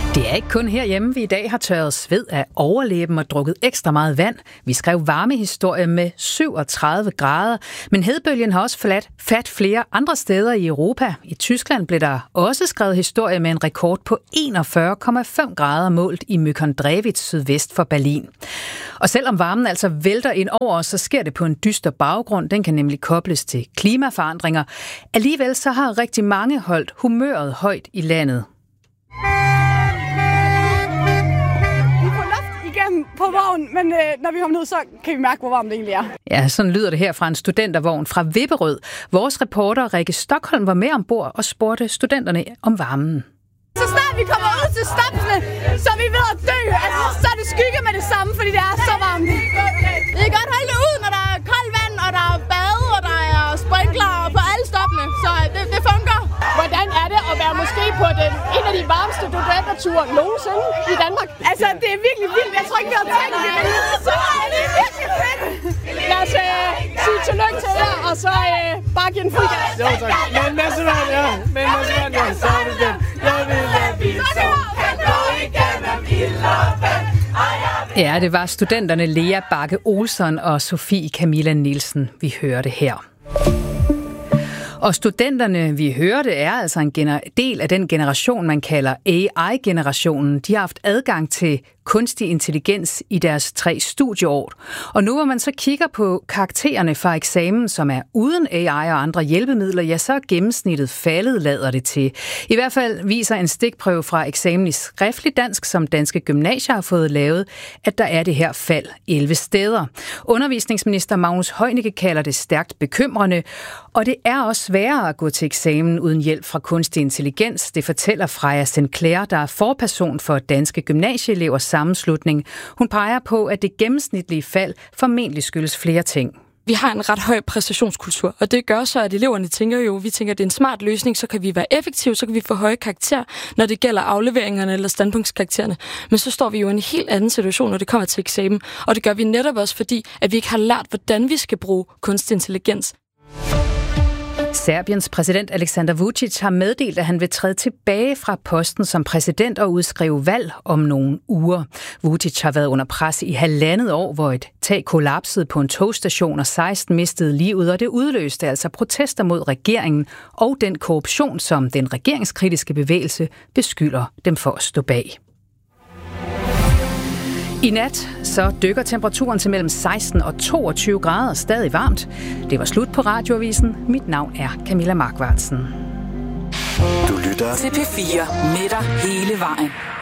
Det er ikke kun herhjemme, vi i dag har tørret sved af overlæben og drukket ekstra meget vand. Vi skrev varmehistorie med 37 grader, men hedebølgen har også forladt fat flere andre steder i Europa. I Tyskland blev der også skrevet historie med en rekord på 41,5 grader målt i Mykondrevitz sydvest for Berlin. Og selvom varmen altså vælter ind over os, så sker det på en dyster baggrund. Den kan nemlig kobles til klimaforandringer. Alligevel så har rigtig mange holdt humøret højt i landet. På vognen, men når vi kommer ned, så kan vi mærke, hvor varmt det egentlig er. Ja, sådan lyder det her fra en studentervogn fra Vipperød. Vores reporter Rikke Stockholm var med ombord og spurgte studenterne om varmen. Så snart vi kommer ud til stopsene, så er vi ved at dø. Altså, så er det skygge med det samme, fordi det er så varmt. Vi kan godt holde det ud, når der er koldt vand, og der er bade, og der er sprinkler på alle stoppene. Så det fungerer. Hvordan er det at være måske på en af de varmeste studenterture nogensinde i Danmark? Altså, det er virkelig vildt. Jeg tror ikke, vi har tænkt det. Så er det virkelig fedt. Lad os sige tillykke til jer, og så bare give en fuld gas. Jo, tak. Men masse vand, ja. Så er det den. Jeg vil lade bil, som kan gå igennem ild og vand. Ja, det var studenterne Lea Bakke Olsen og Sofie Camilla Nielsen, vi hørte her. Og studenterne, vi hørte, er altså en del af den generation, man kalder AI-generationen. De har haft adgang til kunstig intelligens i deres 3 studieår. Og nu hvor man så kigger på karaktererne fra eksamen, som er uden AI og andre hjælpemidler, ja, så er gennemsnittet faldet, lader det til. I hvert fald viser en stikprøve fra eksamen i skriftlig dansk, som Danske Gymnasier har fået lavet, at der er det her fald 11 steder. Undervisningsminister Magnus Heunicke kalder det stærkt bekymrende, og det er også sværere at gå til eksamen uden hjælp fra kunstig intelligens. Det fortæller Freja Sinclair, der er forperson for Danske Gymnasieelevers sammenslutning. Hun peger på, at det gennemsnitlige fald formentlig skyldes flere ting. Vi har en ret høj præstationskultur, og det gør så, at eleverne tænker, at det er en smart løsning, så kan vi være effektive, så kan vi få høje karakterer, når det gælder afleveringerne eller standpunktskaraktererne. Men så står vi jo i en helt anden situation, når det kommer til eksamen, og det gør vi netop også, fordi at vi ikke har lært, hvordan vi skal bruge kunstig intelligens. Serbiens præsident Aleksandar Vučić har meddelt, at han vil træde tilbage fra posten som præsident og udskrive valg om nogle uger. Vučić har været under pres i 1,5 år, hvor et tag kollapsede på en togstation og 16 mistede livet, og det udløste altså protester mod regeringen og den korruption, som den regeringskritiske bevægelse beskylder dem for at stå bag. I nat så dykker temperaturen til mellem 16 og 22 grader, stadig varmt. Det var slut på Radioavisen. Mit navn er Camilla Markvartsen. Du lytter til P4 med dig hele vejen.